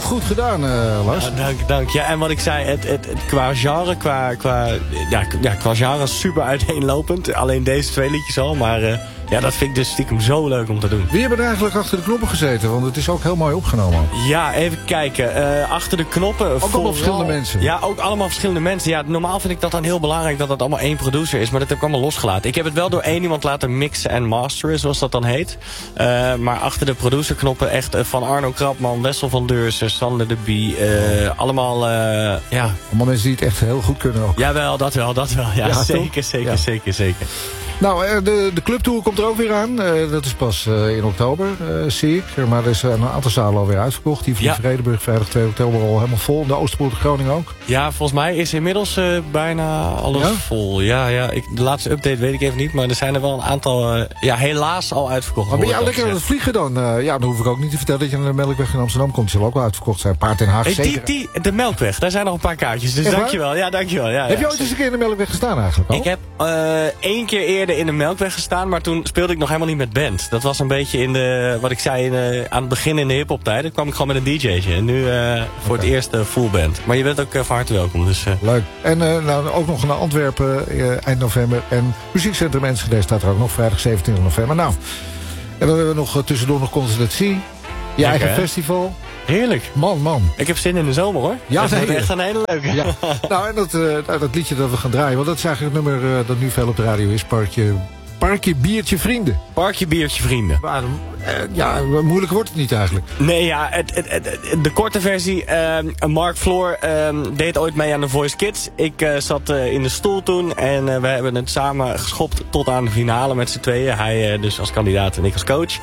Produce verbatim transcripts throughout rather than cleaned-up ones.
Heel goed gedaan, uh, Lars. Ja, dank, dank. Ja, en wat ik zei, het, het, het, qua genre, qua, qua, ja, ja, qua genre super uiteenlopend. Alleen deze twee liedjes al, maar uh, ja, dat vind ik dus stiekem zo leuk om te doen. Wie hebben er eigenlijk achter de knoppen gezeten? Want het is ook heel mooi opgenomen. Ja, even kijken. Uh, achter de knoppen... Ook vooral, allemaal verschillende mensen. Ja, ook allemaal verschillende mensen. Ja, normaal vind ik dat dan heel belangrijk dat het allemaal één producer is. Maar dat heb ik allemaal losgelaten. Ik heb het wel door één iemand laten mixen en masteren, zoals dat dan heet. Uh, maar achter de producerknoppen echt uh, van Arno Krapman, Wessel van Deursen, Sander de Bie. Uh, allemaal, uh, ja... Allemaal mensen die het echt heel goed kunnen ook. Jawel, dat wel, dat wel. Ja, ja zeker, zeker, ja. zeker, zeker. Nou, de, de clubtour komt er ook weer aan. Uh, dat is pas uh, in oktober, uh, zie ik. Maar er is een aantal zalen alweer uitverkocht. Die van ja. Vredenburg, vrijdag twee oktober al helemaal vol. De Oosterpoort Groningen ook. Ja, volgens mij is inmiddels uh, bijna alles ja? vol. Ja, ja. Ik, de laatste update weet ik even niet. Maar er zijn er wel een aantal, uh, ja, helaas al uitverkocht. Maar ben jij lekker aan het vliegen dan? Uh, ja, dan hoef ik ook niet te vertellen dat je naar de Melkweg in Amsterdam komt. Die zal ook wel uitverkocht zijn. Paard Den Haag, hey, zeker. Die, die, de Melkweg, daar zijn nog een paar kaartjes. Dus dankjewel. Ja, dankjewel. Ja, heb ja, je ooit eens een keer in de Melkweg gestaan eigenlijk al? Ik heb uh, één keer eerder in de Melkweg gestaan. Maar toen speelde ik nog helemaal niet met band. Dat was een beetje in de, wat ik zei, in de, aan het begin in de hiphop tijd. Dan kwam ik gewoon met een dj'tje. En nu uh, voor okay. het eerst uh, full band. Maar je bent ook uh, van harte welkom. Dus, uh. Leuk. En uh, nou, ook nog naar Antwerpen uh, eind november. En Muziekcentrum Enschede staat er ook nog vrijdag zeventwintig november. Nou, en dan hebben we nog uh, tussendoor nog Concertatie. Je Lekker, eigen hè? Festival. Heerlijk. Man, man. Ik heb zin in de zomer, hoor. Ja, dat nee, is echt een hele leuke. Ja. Nou, en dat, uh, dat liedje dat we gaan draaien. Want dat is eigenlijk het nummer uh, dat nu veel op de radio is. Parkje... Parkje, biertje, vrienden. Parkje, biertje, vrienden. Waarom? Uh, ja, moeilijk wordt het niet eigenlijk. Nee, ja, het, het, het, de korte versie. Uh, Mark Floor uh, deed ooit mee aan The Voice Kids. Ik uh, zat uh, in de stoel toen en uh, we hebben het samen geschopt tot aan de finale met z'n tweeën. Hij uh, dus als kandidaat en ik als coach.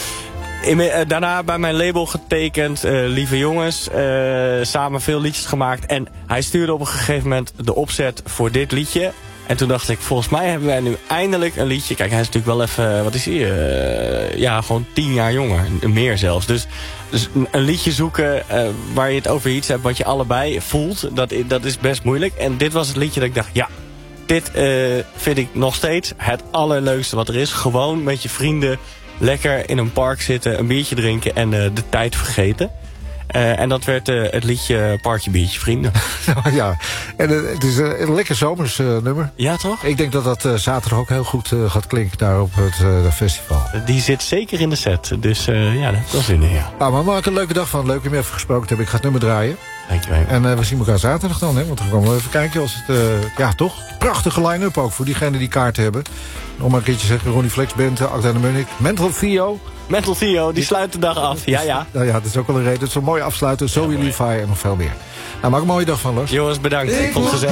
In, uh, daarna bij mijn label getekend, uh, lieve jongens, uh, samen veel liedjes gemaakt. En hij stuurde op een gegeven moment de opzet voor dit liedje. En toen dacht ik, volgens mij hebben wij nu eindelijk een liedje. Kijk, hij is natuurlijk wel even, wat is hij? Uh, ja, gewoon tien jaar jonger. Meer zelfs. Dus, dus een liedje zoeken uh, waar je het over iets hebt wat je allebei voelt. Dat, dat is best moeilijk. En dit was het liedje dat ik dacht, ja, dit uh, vind ik nog steeds het allerleukste wat er is. Gewoon met je vrienden lekker in een park zitten, een biertje drinken en uh, de tijd vergeten. Uh, en dat werd uh, het liedje Parkje, Biertje, Vrienden. Ja, en uh, het is uh, een lekker zomers uh, nummer. Ja, toch? Ik denk dat dat uh, zaterdag ook heel goed uh, gaat klinken daar op het uh, festival. Die zit zeker in de set, dus uh, ja, daar heb ik wel zin in, ja. Nou, maar maak een leuke dag van. Leuk om je even gesproken te hebben. Ik ga het nummer draaien. Dankjewel. En uh, we zien elkaar zaterdag dan, hè? Want dan gaan we even kijken als het, uh, ja toch? Prachtige line-up ook voor diegenen die kaarten hebben. Nog maar een keertje zeggen, Ronnie Flex Band, Acta de Munnik, Mental Theo. Mental Theo, die sluit de dag af. Ja, ja. Nou ja, dat is ook wel een reden. Het is een mooi afsluiten. Zo ja, Levi en nog veel meer. Nou, maak een mooie dag van, Lars. Jongens, bedankt. Ik vond het gezellig.